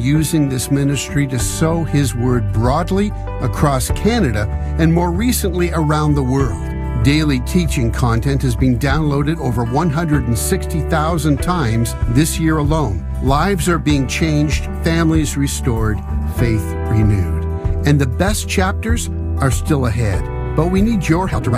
using this ministry to sow His word broadly across Canada and more recently around the world. Daily teaching content has been downloaded over 160,000 times this year alone. Lives are being changed, families restored, faith renewed. And the best chapters are still ahead. But we need your help to write